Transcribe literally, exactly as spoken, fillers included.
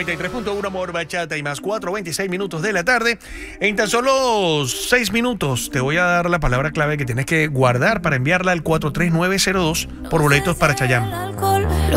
noventa y tres punto uno Amor Bachata y más cuatro, veintiséis minutos de la tarde. En tan solo seis minutos te voy a dar la palabra clave que tienes que guardar para enviarla al cuatro tres nueve cero dos por boletos para Chayanne.